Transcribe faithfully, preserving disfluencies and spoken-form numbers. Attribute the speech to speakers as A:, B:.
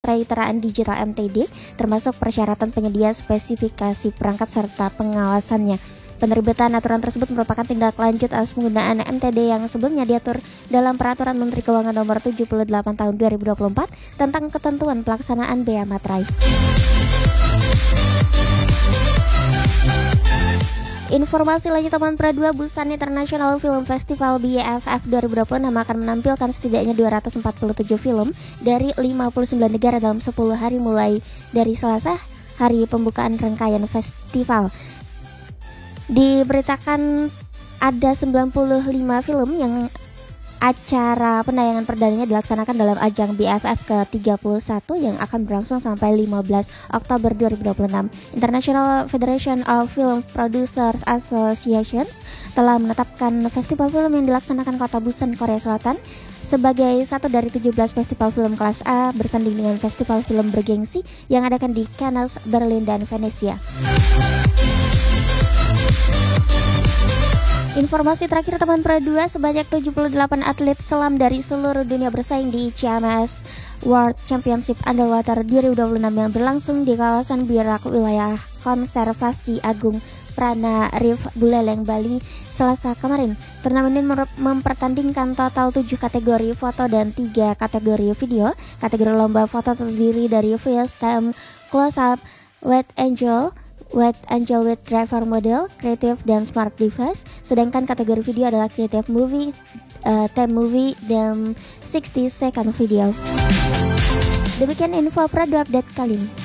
A: Peteraan digital M T D, termasuk persyaratan penyedia spesifikasi perangkat serta pengawasannya. Penerbitan aturan tersebut merupakan tindak lanjut atas penggunaan M T D yang sebelumnya diatur dalam Peraturan Menteri Keuangan Nomor tujuh puluh delapan Tahun dua ribu dua puluh empat tentang ketentuan pelaksanaan bea materai. Informasi lanjut teman Pro dua, Busan International Film Festival B F F dua ribu dua puluh enam akan menampilkan setidaknya dua ratus empat puluh tujuh film dari lima puluh sembilan negara dalam sepuluh hari mulai dari Selasa, hari pembukaan rangkaian festival. Diberitakan ada sembilan puluh lima film yang acara penayangan perdananya dilaksanakan dalam ajang B F F ke tiga puluh satu yang akan berlangsung sampai lima belas Oktober dua ribu dua puluh enam. International Federation of Film Producers Associations telah menetapkan festival film yang dilaksanakan kota Busan, Korea Selatan sebagai satu dari tujuh belas festival film kelas A bersanding dengan festival film bergengsi yang adakan di Cannes, Berlin, dan Venesia. Informasi terakhir teman Pro dua, sebanyak tujuh puluh delapan atlet selam dari seluruh dunia bersaing di C M S World Championship Underwater dua ribu dua puluh enam yang berlangsung di kawasan Birak, wilayah konservasi Agung Prana Reef Buleleng, Bali, Selasa kemarin. Turnamen ini mempertandingkan total tujuh kategori foto dan tiga kategori video. Kategori lomba foto terdiri dari FaceTime, Close Up, Wet Angel, Wet Angel with Driver Model, Creative, dan Smart Device. Sedangkan kategori video adalah Creative Movie, uh, Time Movie, dan sixty second Video. Demikian info Pro dua update kali ini.